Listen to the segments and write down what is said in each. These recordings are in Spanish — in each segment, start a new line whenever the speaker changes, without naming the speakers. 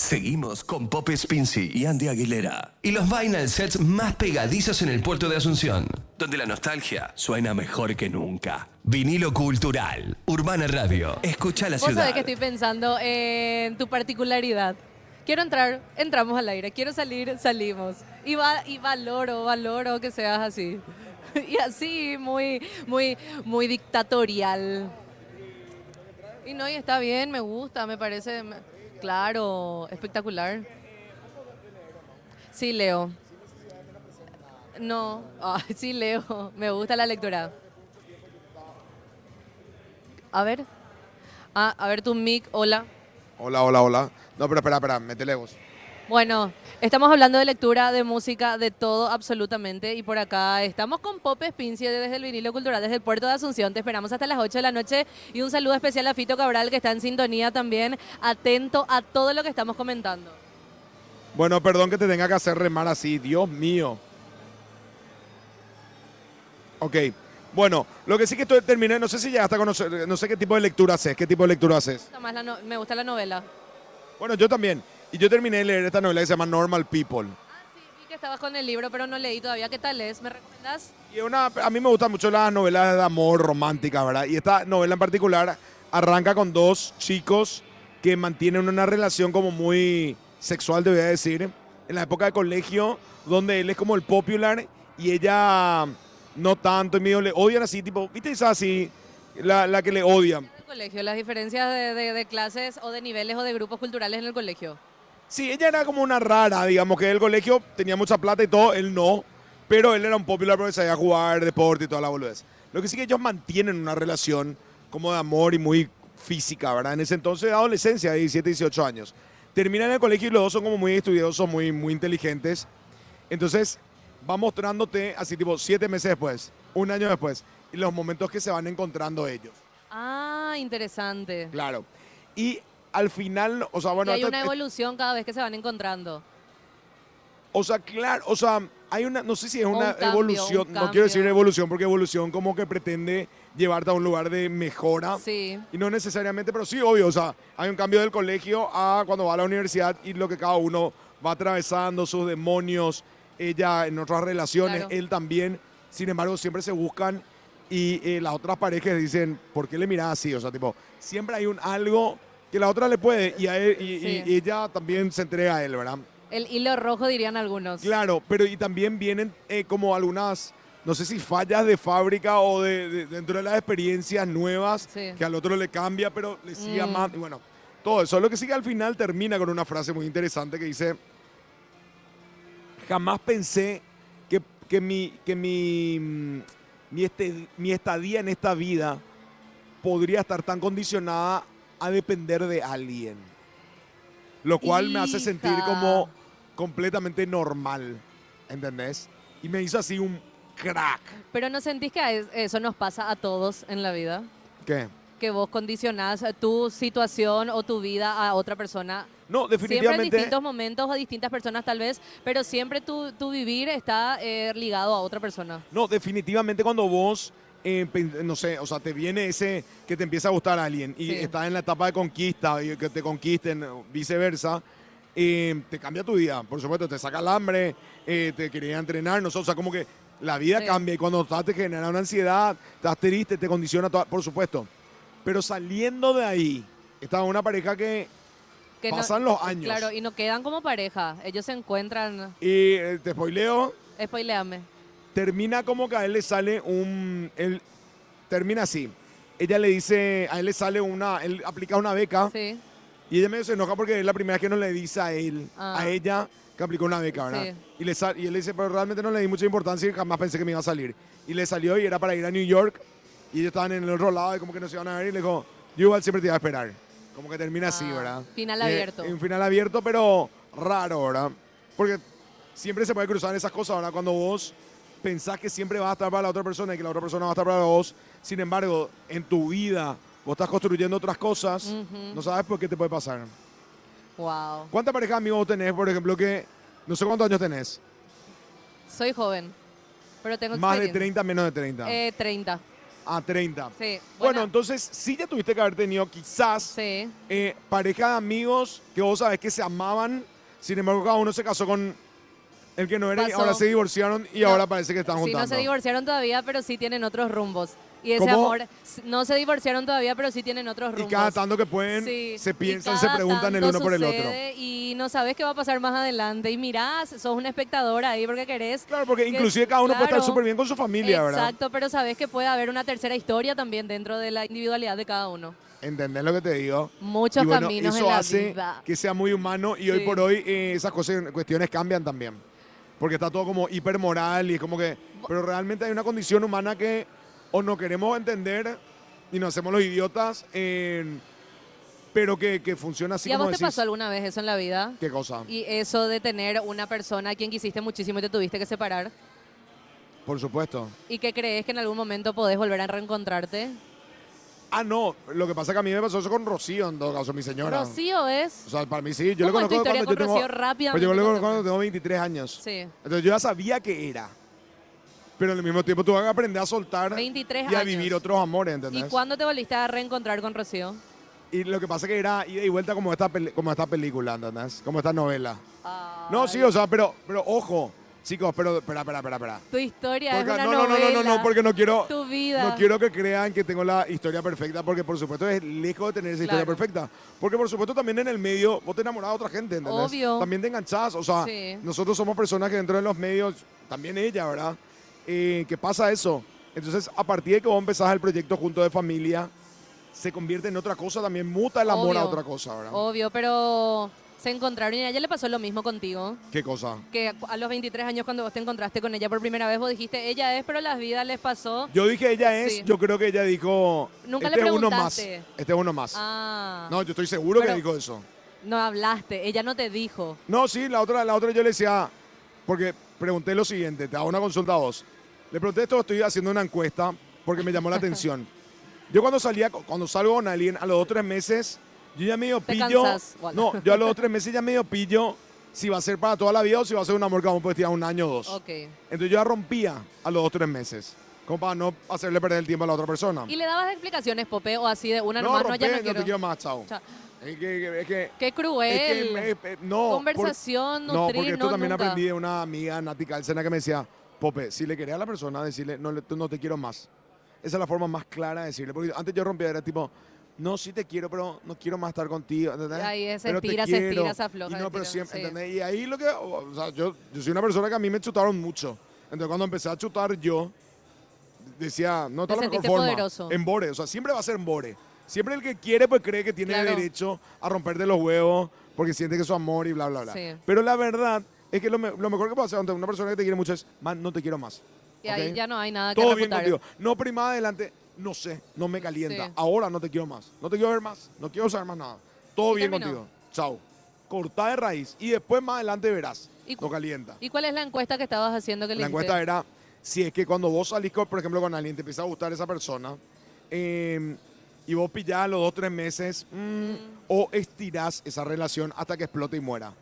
Seguimos con Pope Spincy y Andy Aguilera. Y los vinyl sets más pegadizos en el puerto de Asunción, donde la nostalgia suena mejor que nunca. Vinilo Cultural, Urbana Radio. Escucha la
Vos
ciudad.
sabés que estoy pensando en tu particularidad. Quiero entrar, entramos al aire. Quiero salir, salimos. Y valoro que seas así. Y así, muy dictatorial. Y no, y está bien, me gusta, me parece, claro, espectacular. Sí, leo. No, sí leo, me gusta la lectura. A ver. A ver tu mic, hola.
Hola. No, pero espera, métele vos.
Bueno, estamos hablando de lectura, de música, de todo absolutamente. Y por acá estamos con Pope Spincy desde el Vinilo Cultural, desde el puerto de Asunción. Te esperamos hasta las 8 de la noche. Y un saludo especial a Fito Cabral, que está en sintonía también, atento a todo lo que estamos comentando.
Bueno, perdón que te tenga que hacer remar así, Dios mío. Ok, bueno, lo que sí que terminé, no sé si llegaste a conocer, no sé qué tipo de lectura haces,
Me gusta la novela.
Bueno, yo también. Y yo terminé de leer esta novela que se llama Normal People.
Sí, vi que estabas con el libro, pero no leí todavía. ¿Qué tal es? ¿Me recomendás?
Y a mí me gustan mucho las novelas de amor románticas, ¿verdad? Y esta novela en particular arranca con dos chicos que mantienen una relación como muy sexual, te voy a decir, en la época de colegio, donde él es como el popular y ella no tanto, y medio le odian así, tipo, ¿viste esa así? La que le odian.
El colegio, las diferencias de clases o de niveles o de grupos culturales en el colegio.
Sí, ella era como una rara, digamos, que el colegio tenía mucha plata y todo, él no, pero él era un popular porque sabía jugar, deporte y toda la boludez. Lo que sí que ellos mantienen una relación como de amor y muy física, ¿verdad? En ese entonces de adolescencia, de 17, 18 años. Terminan el colegio y los dos son como muy estudiosos, muy inteligentes. Entonces, va mostrándote así tipo 7 meses después, un año después, y los momentos que se van encontrando ellos.
Ah, interesante.
Claro. Y al final, o sea, bueno...
Y hay una evolución cada vez que se van encontrando.
O sea, claro, o sea, hay una, no sé si es una
cambio,
evolución, no quiero decir evolución porque evolución como que pretende llevarte a un lugar de mejora.
Sí.
Y no necesariamente, pero sí, obvio, o sea, hay un cambio del colegio a cuando va a la universidad y lo que cada uno va atravesando, sus demonios, ella en otras relaciones,
Claro.
él también. Sin embargo, siempre se buscan y las otras parejas dicen, ¿por qué le mirás así? O sea, tipo, siempre hay un algo que la otra le puede y, a él, y ella también se entrega a él, ¿verdad?
El hilo rojo dirían algunos.
Claro, pero y también vienen como algunas, no sé si fallas de fábrica o dentro de las experiencias nuevas que al otro le cambia, pero le sigue amando. Y bueno, todo eso. Lo que sí que al final termina con una frase muy interesante que dice, jamás pensé que mi estadía en esta vida podría estar tan condicionada a depender de alguien. Lo cual me hace sentir como completamente normal, ¿entendés? Y me hizo así un crack.
Pero ¿no sentís que eso nos pasa a todos en la vida?
¿Qué?
Que vos condicionás tu situación o tu vida a otra persona.
No, definitivamente.
Siempre en distintos momentos a distintas personas tal vez, pero siempre tu vivir está ligado a otra persona.
No, definitivamente cuando vos, no sé, o sea, te viene ese que te empieza a gustar a alguien y estás en la etapa de conquista y que te conquisten, viceversa, te cambia tu vida. Por supuesto, te saca el hambre, te quería entrenar, no sé, o sea, como que la vida cambia y cuando estás te genera una ansiedad, estás triste, te condiciona, por supuesto. Pero saliendo de ahí, estaba una pareja que pasan los años.
Claro, y no quedan como pareja, ellos se encuentran.
Y te spoileo.
Spoileame.
Termina como que a él le sale termina así. Ella le dice, a él le sale él aplica una beca.
Sí.
Y ella medio se enoja porque es la primera vez que no le dice a él, a ella, que aplicó una beca, ¿verdad?
Sí.
Y él le dice, pero realmente no le di mucha importancia y jamás pensé que me iba a salir. Y le salió y era para ir a New York. Y ellos estaban en el otro lado y como que no se iban a ver y le dijo, yo igual siempre te iba a esperar. Como que termina así, ¿verdad?
Final abierto.
Un final abierto, pero raro, ¿verdad? Porque siempre se puede cruzar esas cosas, ¿verdad? Cuando vos pensás que siempre vas a estar para la otra persona y que la otra persona va a estar para vos, sin embargo, en tu vida vos estás construyendo otras cosas, no sabes por qué te puede pasar.
Wow.
¿Cuántas parejas amigos vos tenés, por ejemplo, que no sé cuántos años tenés?
Soy joven, pero tengo
Más de
experiencia.
30, menos de 30.
30.
a 30.
Sí.
Bueno, entonces sí ya tuviste que haber tenido quizás
Sí.
pareja de amigos que vos sabés que se amaban, sin embargo cada uno se casó con el que no era y
Pasó.
ahora se divorciaron y
No,
ahora parece que están
Sí,
juntando.
no se divorciaron todavía, pero sí tienen otros rumbos. Y ese
¿Cómo?
amor, no se divorciaron todavía, pero sí tienen otros
Y
rumbos.
cada tanto que pueden,
Sí,
se
y
piensan, se
cada
preguntan el
tanto
uno por el otro.
sucede Y no sabes qué va a pasar más adelante. Y mirás, sos una espectadora ahí porque querés.
Claro, porque
que-
inclusive cada uno puede estar
claro,
súper bien con su familia, ¿verdad?
Exacto, pero sabes que puede haber una tercera historia también dentro de la individualidad de cada uno.
¿Entendés lo que te digo?
Muchos
Y bueno,
caminos
eso
en la
hace
vida.
que sea muy humano y hoy
Sí.
por hoy esas cosas, cuestiones cambian también. Porque está todo como hipermoral y es como que... Pero realmente hay una condición humana que o no queremos entender y nos hacemos los idiotas, pero que funciona así
¿Y a
como
vos te
decís.
pasó alguna vez eso en la vida?
¿Qué cosa?
Y eso de tener una persona a quien quisiste muchísimo y te tuviste que separar.
Por supuesto.
¿Y que crees que en algún momento podés volver a reencontrarte?
Ah, no. Lo que pasa es que a mí me pasó eso con Rocío, en todo caso, mi señora.
Rocío es.
O sea, para mí sí. Yo le
¿Cómo es tu
conozco
historia
cuando
con
yo tengo...
Rocío? Rápidamente,
Pero yo le conozco
contame.
cuando tengo 23 años.
Sí.
Entonces yo ya sabía que era. Pero al mismo tiempo tuve que aprender a soltar
23
y a
años.
vivir otros amores,
¿Y
¿entendés?
cuándo te volviste a reencontrar con Rocío?
Y lo que pasa es que era ida y vuelta como esta película, ¿entendés? Como esta novela. No,
Ay,
sí, o sea, pero ojo, chicos, pero espera.
Tu historia
Porque,
es una
no,
novela.
porque no quiero,
Tu vida.
no quiero que crean que tengo la historia perfecta, porque por supuesto es lejos de tener esa historia
Claro.
perfecta. Porque por supuesto también en el medio vos te enamorás de otra gente, ¿entendés?
Obvio.
También te enganchás, o sea,
Sí.
nosotros somos personas que dentro de los medios, también ella, ¿verdad? Que pasa eso. Entonces, a partir de que vos empezás el proyecto junto de familia, se convierte en otra cosa, también muta el amor a
Obvio.
otra cosa, ¿verdad?
Obvio, pero se encontraron y a ella le pasó lo mismo contigo.
¿Qué cosa?
Que a los 23 años cuando vos te encontraste con ella por primera vez, vos dijiste, ella es, pero las vidas les pasó.
Yo dije ella es,
Sí.
yo creo que ella dijo,
Nunca
este
le
es uno más,
preguntaste.
este es uno más.
Ah,
No, yo estoy seguro
Pero-
que dijo eso.
no hablaste, ella no te dijo.
No, sí, la otra yo le decía, porque pregunté lo siguiente, te hago una consulta a vos. Le pregunté esto, estoy haciendo una encuesta porque me llamó la atención. Yo cuando salgo con alguien, a los 2 o 3 meses, yo ya medio
Te
pillo.
cansás, bueno.
No, yo a los 2 o 3 meses ya medio pillo si va a ser para toda la vida o si va a ser un amor que vamos a poder tirar 1 año o 2.
Ok.
Entonces yo ya rompía a los 2 o 3 meses, como para no hacerle perder el tiempo a la otra persona.
¿Y le dabas explicaciones, Pope, o así de una
No,
nomás? No,
rompé,
ya no
te quiero más, chao.
Chao.
Es que
Qué cruel.
no.
Conversación,
no,
nutrir,
porque esto
no,
también
nunca.
aprendí de una amiga, Nati Calcena, que me decía, Pope, si le quería a la persona, decirle, no te quiero más. Esa es la forma más clara de decirle. Porque antes yo rompía, era tipo, no, sí te quiero, pero no quiero más estar contigo. ¿Entendés?
Y ahí se
Pero te
estira,
quiero.
se afloja.
Y
se
no, pero
estira,
siempre,
sí.
¿entendés? Y ahí lo que, o sea, yo soy una persona que a mí me chutaron mucho. Entonces cuando empecé a chutar yo, decía, no,
Te
está la mejor
sentiste
forma.
poderoso.
En bore, o sea, siempre va a ser en bore. Siempre el que quiere, pues cree que tiene
Claro.
derecho a romperte los huevos porque siente que es su amor y bla, bla, bla.
Sí.
Pero la verdad es que lo mejor que puede hacer ante una persona que te quiere mucho es, man, no te quiero más.
Y ahí
¿ok?
ya no hay nada que
Todo bien
refutar.
contigo. No, pero y más adelante, no sé, no me calienta.
Sí.
Ahora no te quiero más. No te quiero ver más. No quiero saber más nada. Todo
Y
bien
terminó.
contigo. Chao. Cortá de raíz. Y después más adelante verás.
¿Y
No calienta.
¿Y cuál es la encuesta que estabas haciendo que le
La
dijiste?
encuesta era si es que cuando vos salís, por ejemplo, con alguien, te empieza a gustar esa persona, y vos pillás a los 2 o 3 meses, o estirás esa relación hasta que explote y muera.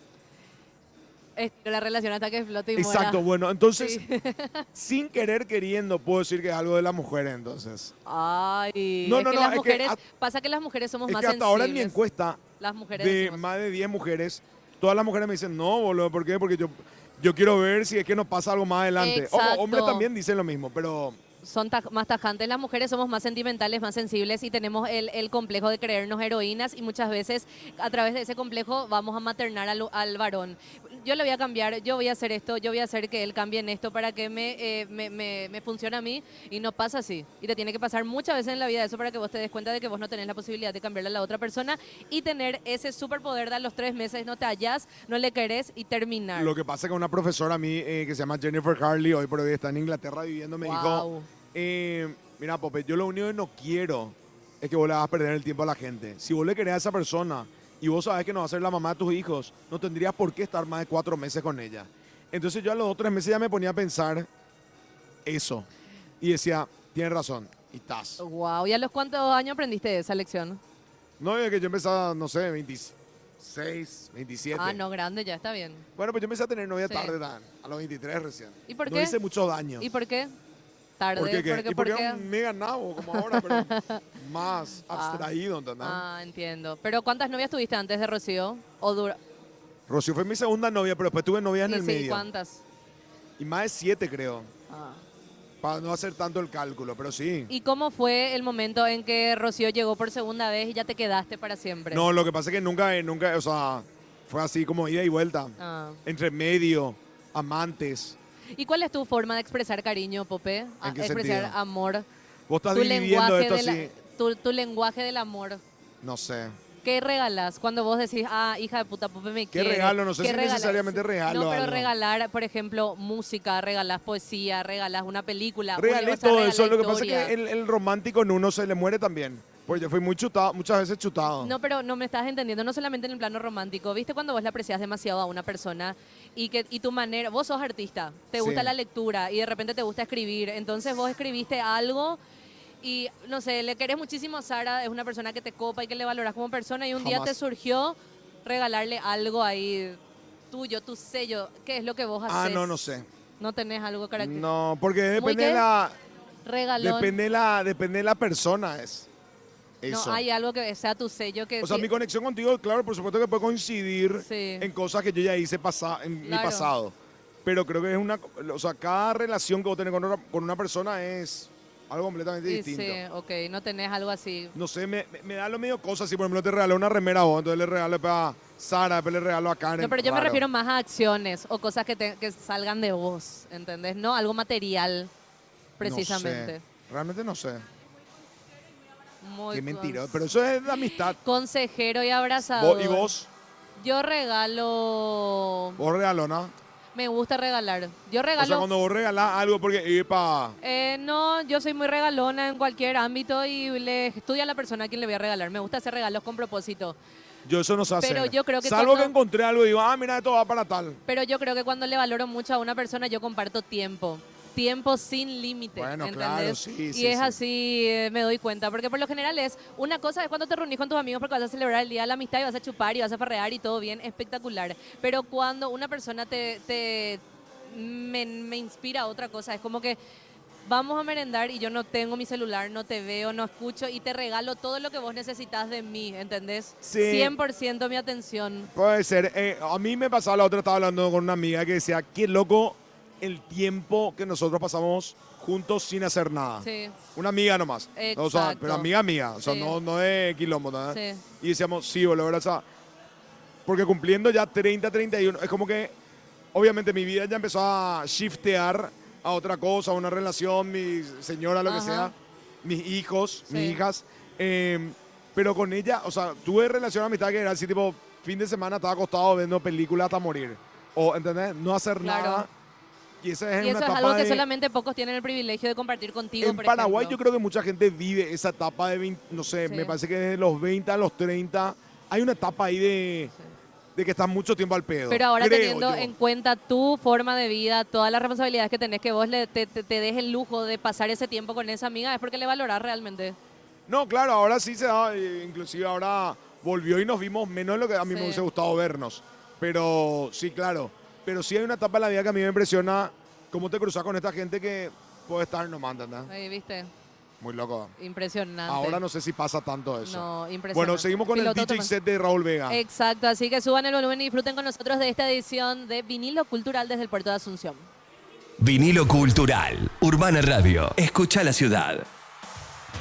La relación hasta que explote y
Exacto,
muera.
bueno, entonces,
Sí.
sin querer queriendo, puedo decir que es algo de las mujeres, entonces.
Ay,
No,
es
no,
que
no,
las
es que
mujeres,
a-
pasa que las mujeres somos
Es
más
que hasta ahora en mi
sensibles.
encuesta,
Las mujeres
de
decimos.
más de 10 mujeres, todas las mujeres me dicen, no, boludo, ¿por qué? Porque yo quiero ver si es que nos pasa algo más adelante. Ojo,
Exacto.
hombres también dicen lo mismo, pero
Son más tajantes, las mujeres somos más sentimentales, más sensibles y tenemos el complejo de creernos heroínas y muchas veces a través de ese complejo vamos a maternar al varón. Yo le voy a cambiar, yo voy a hacer esto, yo voy a hacer que él cambie en esto para que me funcione a mí y no pasa así. Y te tiene que pasar muchas veces en la vida eso para que vos te des cuenta de que vos no tenés la posibilidad de cambiarle a la otra persona y tener ese superpoder de a los 3 meses no te hallás, no le querés y terminar.
lo que pasa es que una profesora a mí que se llama Jennifer Harley, hoy por hoy está en Inglaterra viviendo, me dijo,
Wow.
mira, Pope, yo lo único que no quiero es que vos le hagas perder el tiempo a la gente. Si vos le querés a esa persona y vos sabés que no va a ser la mamá de tus hijos, no tendrías por qué estar más de 4 meses con ella. Entonces yo a los 2 o 3 meses ya me ponía a pensar eso. Y decía, tienes razón, y estás.
Wow. ¿Y a los cuántos años aprendiste esa lección?
No, es que yo empezaba, no sé, 26, 27.
Ah, no, grande, ya está bien.
Bueno, pues yo empecé a tener novia
Sí.
tarde, a los 23 recién.
¿Y por
No
qué?
hice mucho daño.
¿Y por qué? tarde.
¿Por qué?
Porque,
Y porque era un mega nabo como ahora, pero más abstraído, ¿entendés?
Entiendo. Pero ¿cuántas novias tuviste antes de Rocío? ¿O dura?
Rocío fue mi segunda novia, pero después tuve novias en
Y
el
sí,
medio.
¿cuántas?
Y más de 7, creo.
Ah.
Para no hacer tanto el cálculo, pero sí.
¿Y cómo fue el momento en que Rocío llegó por segunda vez y ya te quedaste para siempre?
No, lo que pasa es que nunca, o sea, fue así como ida y vuelta.
Ah.
Entre medio, amantes.
¿Y cuál es tu forma de expresar cariño, Pope?
¿En qué
Expresar
sentido?
amor.
Vos estás
Tu
dividiendo
lenguaje,
esto
de la-
así.
tu lenguaje del amor.
No sé.
¿Qué regalas cuando vos decís, hija de puta, Pope me
¿Qué
quiere?
regalo? No sé
¿Qué
si
regalas?
necesariamente regalo
No, pero
algo.
regalar, por ejemplo, música, regalas poesía, regalas una película.
Regalé
o sea,
todo
regalás
eso. Lo que pasa es
historia.
que el romántico en uno se le muere también. Porque yo fui muy chutado, muchas veces chutado.
No, pero no me estás entendiendo, no solamente en el plano romántico. ¿Viste cuando vos le aprecias demasiado a una persona y tu manera, vos sos artista, te gusta
Sí.
la lectura y de repente te gusta escribir, entonces vos escribiste algo y no sé, le querés muchísimo a Sara, es una persona que te copa y que le valoras como persona y un día
Jamás.
te surgió regalarle algo ahí tuyo, tu sello. ¿Qué es lo que vos haces?
No sé.
No tenés algo característico.
No, porque
¿Muy
depende de
qué?
la,
Regalón.
depende de la persona. Eso.
No hay algo que sea tu sello que
O sea,
sí-
mi conexión contigo, claro, por supuesto que puede coincidir
Sí.
en cosas que yo ya hice en mi
Claro.
pasado. Pero creo que es o sea, cada relación que vos tenés con una persona es algo completamente
Sí,
distinto.
sí, ok, no tenés algo así.
No sé, me da lo medio cosas. Si por ejemplo te regalé una remera a vos, entonces le regalo a Sara, después le regalo a Karen.
No, pero yo me
raro.
refiero más a acciones o cosas que salgan de vos, ¿entendés? No algo material, precisamente.
No sé. Realmente no sé.
Muy
Qué mentira.
cons-
Pero eso es de amistad.
Consejero y abrazador.
¿Y vos?
Yo regalo...
Vos regaló, ¿no?
Me gusta regalar. Yo
O sea,
regalo...
cuando vos regalás algo, porque, epa,
No, yo soy muy regalona en cualquier ámbito y le estudio a la persona a quien le voy a regalar. Me gusta hacer regalos con propósito.
yo eso no sé hacer.
Pero yo creo que
Salvo
cuando-
que encontré algo y digo, mira, esto va para tal.
Pero yo creo que cuando le valoro mucho a una persona, yo comparto tiempo. Tiempo sin límite,
Bueno,
¿entendés?
claro, sí,
y
sí,
es
sí.
así, me doy cuenta. Porque por lo general una cosa es cuando te reunís con tus amigos porque vas a celebrar el Día de la Amistad y vas a chupar y vas a farrear y todo bien, espectacular. Pero cuando una persona me inspira a otra cosa, es como que vamos a merendar y yo no tengo mi celular, no te veo, no escucho y te regalo todo lo que vos necesitas de mí, ¿entendés?
Sí.
100% mi atención.
Puede ser. A mí me pasaba la otra, estaba hablando con una amiga que decía, qué loco el tiempo que nosotros pasamos juntos sin hacer nada.
Sí.
Una amiga nomás. O sea,
Exacto.
pero amiga mía, o sea,
Sí.
no de quilombo, ¿no?
Sí.
Y decíamos, sí, boludo, ¿verdad? O sea, porque cumpliendo ya 30, 31, es como que, obviamente mi vida ya empezó a shiftear a otra cosa, a una relación, mi señora, lo que
Ajá.
sea, mis hijos,
Sí.
mis hijas. Pero con ella, o sea, tuve relación de amistad que era así, tipo, fin de semana estaba acostado viendo películas hasta morir. O, ¿entendés? No hacer
Claro.
nada. Y esa es
Y
una
eso es
etapa
algo que
de-
solamente pocos tienen el privilegio de compartir contigo,
en
por
Paraguay
ejemplo.
yo creo que mucha gente vive esa etapa de 20, no sé,
Sí.
me parece que desde los 20 a los 30 hay una etapa ahí de que estás mucho tiempo al pedo.
Pero ahora
creo
teniendo
yo.
en cuenta tu forma de vida, todas las responsabilidades que tenés, que vos te des el lujo de pasar ese tiempo con esa amiga, es porque le valorás realmente.
No, claro, ahora sí se da, inclusive ahora volvió y nos vimos menos de lo que a mí me
Sí.
hubiese gustado vernos. Pero sí, claro. Pero sí hay una etapa en la vida que a mí me impresiona cómo te cruzas con esta gente que puede estar nomás, ¿entendés?
Ahí, ¿viste?
Muy loco.
Impresionante.
Ahora no sé si pasa tanto eso.
No, impresionante.
Bueno, seguimos con
Piloto
el DJ
automático.
set de Raúl Vega.
Exacto, así que suban el volumen y disfruten con nosotros de esta edición de Vinilo Cultural desde el Puerto de Asunción.
Vinilo Cultural, Urbana Radio. Escucha la ciudad.